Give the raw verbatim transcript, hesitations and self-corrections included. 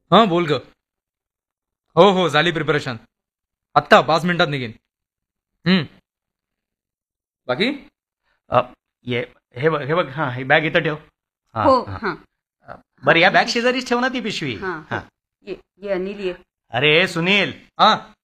हा बोल ग. हो हो झाली प्रिपरेशन. आत्ता पाच मिनिटात निघेन. हम्म. बाकी अ, ये हे बघ हे बघ हा ही बॅग इथं ठेव. हा हो हा हां अ, बरं या बॅग शेजारीच ठेव ना ती पिशवी. हां हा हो ये ये अनिल ये. अरे सुनील हा